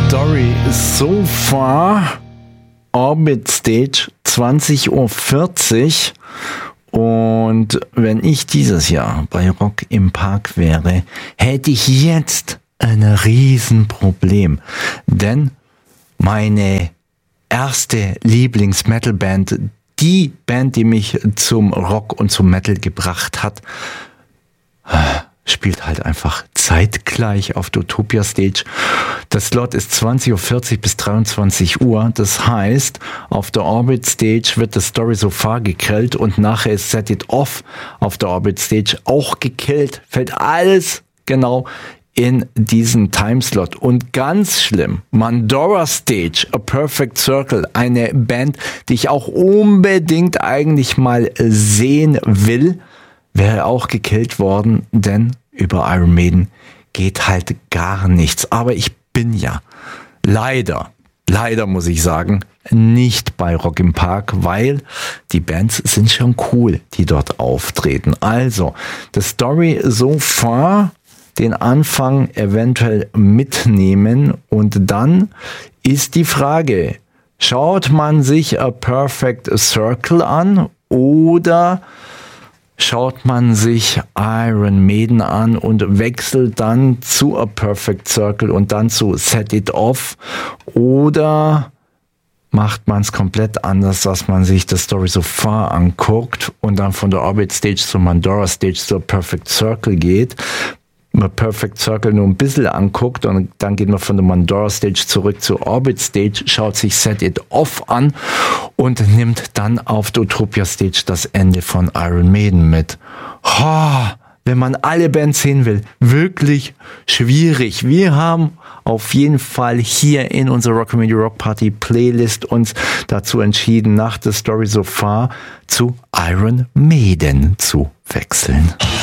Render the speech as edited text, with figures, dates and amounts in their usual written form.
Story so far. Orbit Stage 20.40 Uhr. Und wenn ich dieses Jahr bei Rock im Park wäre, hätte ich jetzt ein Riesenproblem. Denn meine erste Lieblings-Metal-Band, die Band, die mich zum Rock und zum Metal gebracht hat, spielt halt einfach zeitgleich auf der Utopia Stage. Das Slot ist 20.40 Uhr bis 23 Uhr. Das heißt, auf der Orbit Stage wird das Story so far gekillt und nachher ist Set It Off auf der Orbit Stage auch gekillt. Fällt alles genau in diesen Timeslot. Und ganz schlimm, Mandora Stage, A Perfect Circle, eine Band, die ich auch unbedingt eigentlich mal sehen will, wäre auch gekillt worden, denn über Iron Maiden geht halt gar nichts. Aber ich bin ja leider muss ich sagen, nicht bei Rock im Park, weil die Bands sind schon cool, die dort auftreten. Also, the Story so far, den Anfang eventuell mitnehmen und dann ist die Frage, schaut man sich A Perfect Circle an oder schaut man sich Iron Maiden an und wechselt dann zu A Perfect Circle und dann zu Set It Off, oder macht man es komplett anders, dass man sich das Story so far anguckt und dann von der Orbit Stage zur Mandora Stage zur Perfect Circle geht, Perfect Circle nur ein bisschen anguckt und dann geht man von der Mandora Stage zurück zur Orbit Stage, schaut sich Set It Off an und nimmt dann auf der Utopia Stage das Ende von Iron Maiden mit. Wenn man alle Bands sehen will, wirklich schwierig. Wir haben auf jeden Fall hier in unserer Rock'n'Media Rock Party Playlist uns dazu entschieden, nach der Story so far zu Iron Maiden zu wechseln.